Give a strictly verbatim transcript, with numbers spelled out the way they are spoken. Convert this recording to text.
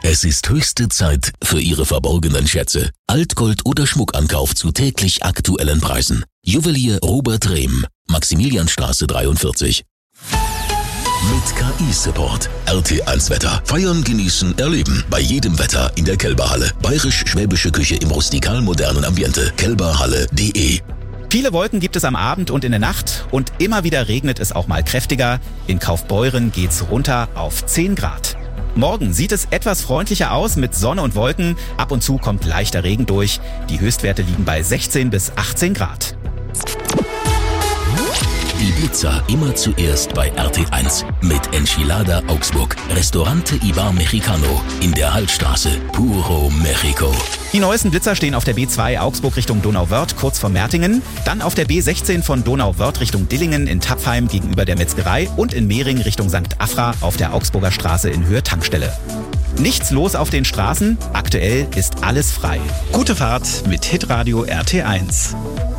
Es ist höchste Zeit für Ihre verborgenen Schätze. Altgold oder Schmuckankauf zu täglich aktuellen Preisen. Juwelier Robert Rehm, Maximilianstraße dreiundvierzig. Mit K I-Support. R T eins Wetter. Feiern, genießen, erleben. Bei jedem Wetter in der Kelberhalle. Bayerisch-schwäbische Küche im rustikal-modernen Ambiente. kelberhalle punkt de. Viele Wolken gibt es am Abend und in der Nacht und immer wieder regnet es auch mal kräftiger. In Kaufbeuren geht's runter auf zehn Grad. Morgen sieht es etwas freundlicher aus mit Sonne und Wolken. Ab und zu kommt leichter Regen durch. Die Höchstwerte liegen bei sechzehn bis achtzehn Grad. Ibiza immer zuerst bei R T eins mit Enchilada Augsburg. Restaurante Ibar Mexicano in der Hallstraße. Puro Mexico. Die neuesten Blitzer stehen auf der B zwei Augsburg Richtung Donauwörth kurz vor Mertingen. Dann auf der B sechzehn von Donauwörth Richtung Dillingen in Tapfheim gegenüber der Metzgerei und in Mehring Richtung Sankt Afra auf der Augsburger Straße in Höhe Tankstelle. Nichts los auf den Straßen. Aktuell ist alles frei. Gute Fahrt mit Hitradio R T eins.